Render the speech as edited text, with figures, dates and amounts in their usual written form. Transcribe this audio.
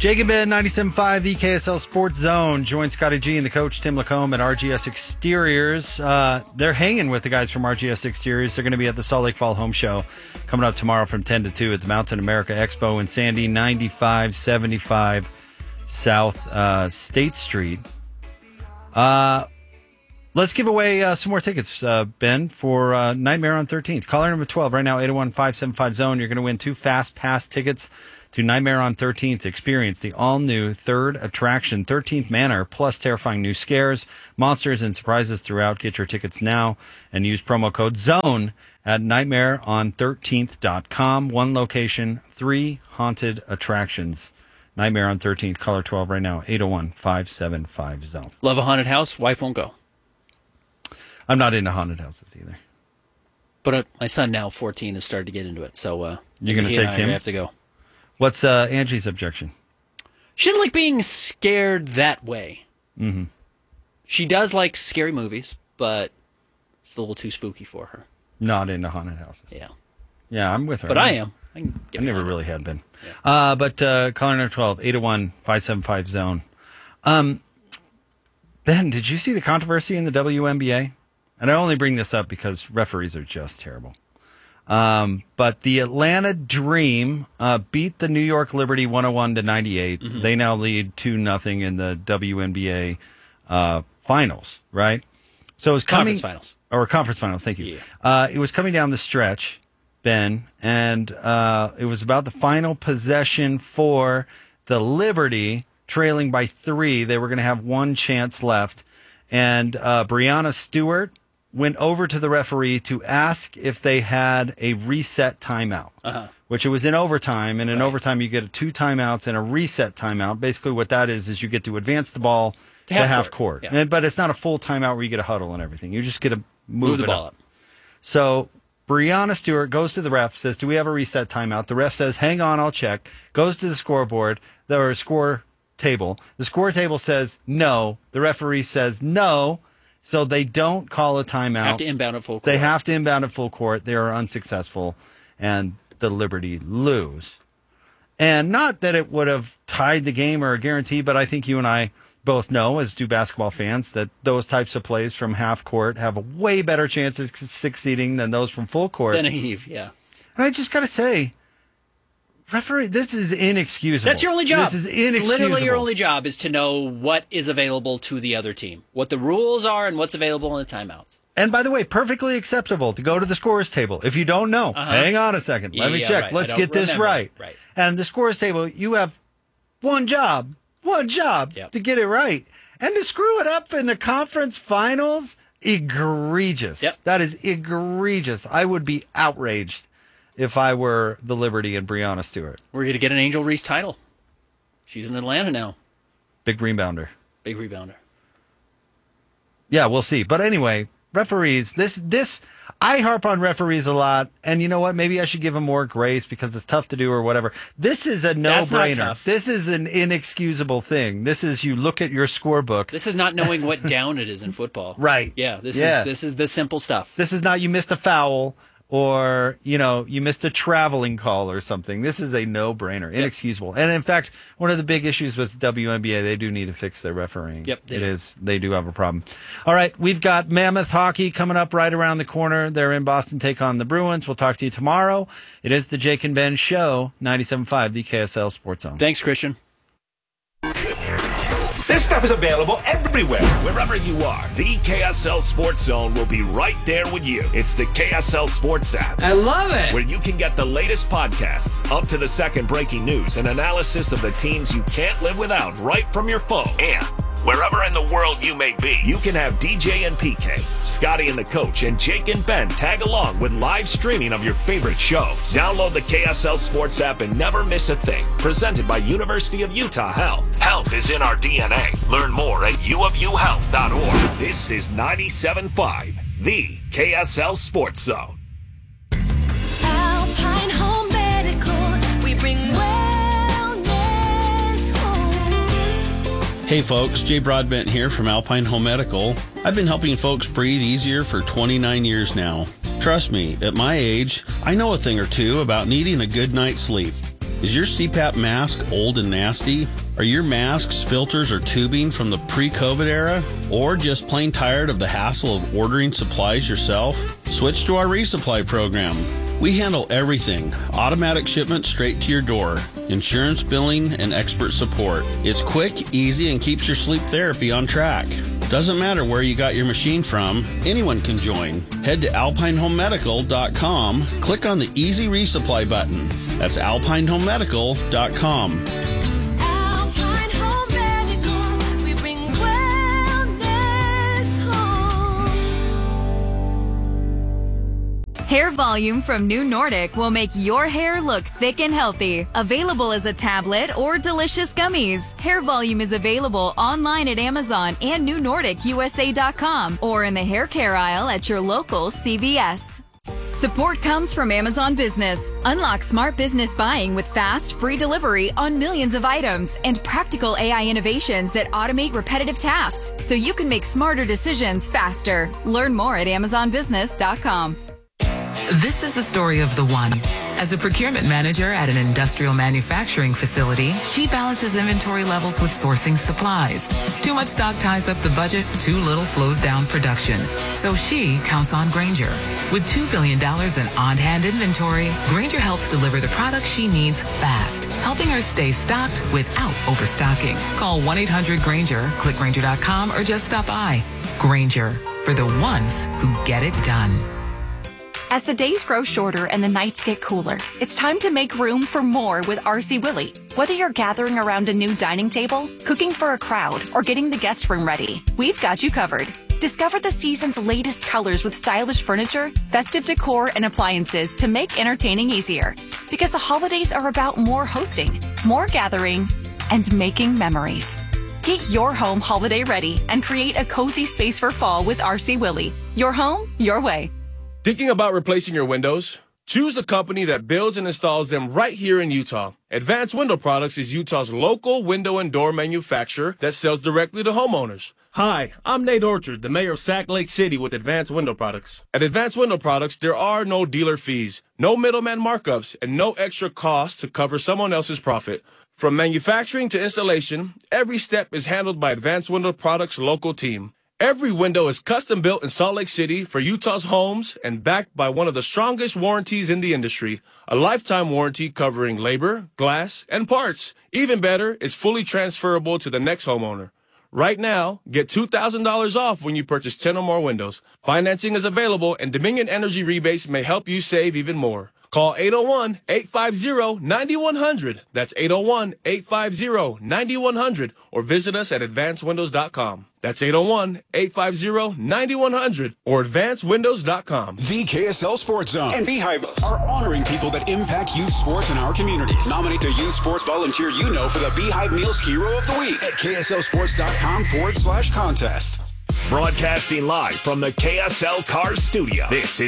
Jake and Ben, 97.5, the KSL Sports Zone. Join Scotty G and the coach, Tim Lacombe, at RGS Exteriors. They're hanging with the guys from RGS Exteriors. They're going to be at the Salt Lake Fall Home Show coming up tomorrow from 10 to 2 at the Mountain America Expo in Sandy, 9575 South State Street. Let's give away some more tickets, Ben, for Nightmare on 13th. Caller number 12 right now, 801-575-ZONE. You're going to win 2 Fast Pass tickets to Nightmare on 13th. Experience the all-new third attraction, 13th Manor, plus terrifying new scares, monsters, and surprises throughout. Get your tickets now and use promo code ZONE at nightmareon13th.com. 1 location, 3 haunted attractions. Nightmare on 13th. Caller 12 right now, 801-575-ZONE. Love a haunted house. Wife won't go. I'm not into haunted houses either. But my son, now 14, has started to get into it. So you're going to take him? I have to go. What's Angie's objection? She doesn't like being scared that way. Mm-hmm. She does like scary movies, but it's a little too spooky for her. Not into haunted houses. Yeah. Yeah, I'm with her. But I am. I never really had been. Yeah. But caller number 12, 801-575-ZONE. Ben, did you see the controversy in the WNBA? And I only bring this up because referees are just terrible. But the Atlanta Dream beat the New York Liberty 101-98. Mm-hmm. They now lead 2-0 in the WNBA finals, right? So it was conference finals. Or conference finals, thank you. Yeah. It was coming down the stretch, Ben, and it was about the final possession for the Liberty, trailing by 3. They were going to have 1 chance left. And Breanna Stewart went over to the referee to ask if they had a reset timeout, which it was in overtime. And in overtime, you get 2 timeouts and a reset timeout. Basically, what that is you get to advance the ball to half court. Yeah. But it's not a full timeout where you get a huddle and everything. You just get to move the ball up. So Breanna Stewart goes to the ref, says, do we have a reset timeout? The ref says, hang on, I'll check. Goes to the scoreboard, or score table. The score table says no. The referee says no. So they don't call a timeout. Have to inbound at full court. They have to inbound at full court. They are unsuccessful, and the Liberty lose. And not that it would have tied the game or a guarantee, but I think you and I both know, as do basketball fans, that those types of plays from half court have a way better chance of succeeding than those from full court. Than a heave, yeah. And I just got to say, referee, this is inexcusable. That's your only job. This is inexcusable. It's literally your only job is to know what is available to the other team, what the rules are and what's available in the timeouts. And by the way, perfectly acceptable to go to the scorer's table. If you don't know, hang on a second. Let me check. Right. Let's get this right. Right. And the scorer's table, you have one job to get it right. And to screw it up in the conference finals, egregious. Yep. That is egregious. I would be outraged if I were the Liberty and Breanna Stewart. We're going to get an Angel Reese title. She's in Atlanta now. Big rebounder. Yeah, we'll see. But anyway, referees, this I harp on referees a lot, and you know what? Maybe I should give them more grace because it's tough to do or whatever. This is a no-brainer. This is an inexcusable thing. This is you look at your scorebook. This is not knowing what down it is in football. Right. Yeah, this is the simple stuff. This is not you missed a foul or, you missed a traveling call or something. This is a no-brainer, inexcusable. And in fact, one of the big issues with WNBA, they do need to fix their refereeing. Yep, they do have a problem. All right, we've got Mammoth Hockey coming up right around the corner. They're in Boston, take on the Bruins. We'll talk to you tomorrow. It is the Jake and Ben Show, 97.5, the KSL Sports Zone. Thanks, Christian. This stuff is available everywhere. Wherever you are, the KSL Sports Zone will be right there with you. It's the KSL Sports app. I love it. Where you can get the latest podcasts, up to the second breaking news, and analysis of the teams you can't live without right from your phone. And wherever in the world you may be, you can have DJ and PK, Scotty and the Coach, and Jake and Ben tag along with live streaming of your favorite shows. Download the KSL Sports app and never miss a thing. Presented by University of Utah Health. Health is in our DNA. Learn more at uofuhealth.org. This is 97.5, the KSL Sports Zone. Alpine Home Medical, we bring wellness home. Hey folks, Jay Broadbent here from Alpine Home Medical. I've been helping folks breathe easier for 29 years now. Trust me, at my age, I know a thing or two about needing a good night's sleep. Is your CPAP mask old and nasty? Are your masks, filters, or tubing from the pre-COVID era? Or just plain tired of the hassle of ordering supplies yourself? Switch to our resupply program. We handle everything. Automatic shipment straight to your door. Insurance billing and expert support. It's quick, easy, and keeps your sleep therapy on track. Doesn't matter where you got your machine from, anyone can join. Head to alpinehomemedical.com, click on the Easy Resupply button. That's alpinehomemedical.com. Alpine Home Medical, we bring wellness home. Hair Volume from New Nordic will make your hair look thick and healthy. Available as a tablet or delicious gummies. Hair Volume is available online at Amazon and NewNordicUSA.com or in the hair care aisle at your local CVS. Support comes from Amazon Business. Unlock smart business buying with fast, free delivery on millions of items and practical AI innovations that automate repetitive tasks so you can make smarter decisions faster. Learn more at AmazonBusiness.com. This is the story of the one. As a procurement manager at an industrial manufacturing facility, she balances inventory levels with sourcing supplies. Too much stock ties up the budget, too little slows down production. So she counts on Grainger. With $2 billion in on-hand inventory, Grainger helps deliver the products she needs fast, helping her stay stocked without overstocking. Call 1-800-GRAINGER, click Grainger.com, or just stop by. Grainger, for the ones who get it done. As the days grow shorter and the nights get cooler, it's time to make room for more with RC Willey. Whether you're gathering around a new dining table, cooking for a crowd, or getting the guest room ready, we've got you covered. Discover the season's latest colors with stylish furniture, festive decor, and appliances to make entertaining easier. Because the holidays are about more hosting, more gathering, and making memories. Get your home holiday ready and create a cozy space for fall with RC Willey. Your home, your way. Thinking about replacing your windows? Choose a company that builds and installs them right here in Utah. Advanced Window Products is Utah's local window and door manufacturer that sells directly to homeowners. Hi, I'm Nate Orchard, the mayor of Sac Lake City with Advanced Window Products. At Advanced Window Products, there are no dealer fees, no middleman markups, and no extra costs to cover someone else's profit. From manufacturing to installation, every step is handled by Advanced Window Products' local team. Every window is custom built in Salt Lake City for Utah's homes and backed by one of the strongest warranties in the industry, a lifetime warranty covering labor, glass, and parts. Even better, it's fully transferable to the next homeowner. Right now, get $2,000 off when you purchase 10 or more windows. Financing is available and Dominion Energy rebates may help you save even more. Call 801-850-9100. That's 801-850-9100 or visit us at advancedwindows.com. That's 801-850-9100 or advancedwindows.com. The KSL Sports Zone and Beehive are honoring people that impact youth sports in our communities. Nominate the youth sports volunteer you know for the Beehive Meals Hero of the Week at KSLSports.com/contest. Broadcasting live from the KSL Cars Studio. This is